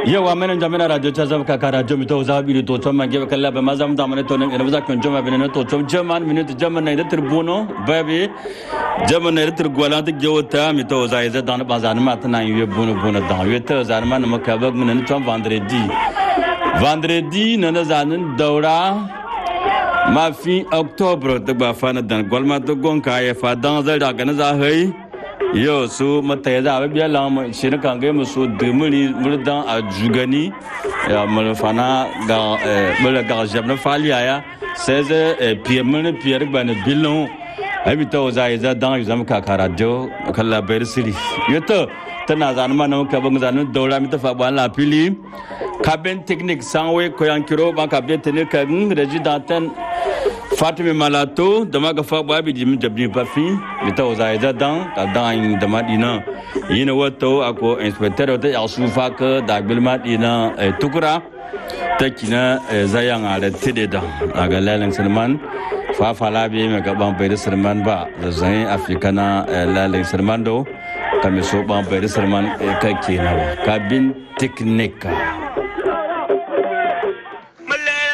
yawa menen jamina radio chazam ka radio mito zabi to choma ge kala ba mazam da mane to ne ba kan choma bene to chom jaman minute jaman ne tribuno baby jaman ne trigwala de gewta mito zaiza dan bazan matna yu bunu da yu ta zarman makabag min chom vendredi nana zanin daura ma fi octobre de ba fana dan golma to gon ka ya fa dan za da gana za hai yo su mata ya za ba biya lam shi ne kan ga musu dumuri murdan a jugani ya mal fana ga bala ga jabna faliya ya seze piemen pier ban bilon abita za ya dan zam ka radio kala ber siri yoto tana zan ma na ka ban zan daura mi ta fa ban la pili kaben technique sanwe ko yankiro ba kaben technique kan rejidanten Fatime Malato dama ga fa babi jim jabni pafi mita ozaida dan dama dina yina wato ako inspector ta yasufa ka da bilma dina tukura takina zayan ala tideda daga lalan Salman fa falabi me gaban bayar Salman ba zai afrikana lalan Salman do kame so ban bayar Salman kake na kabin technique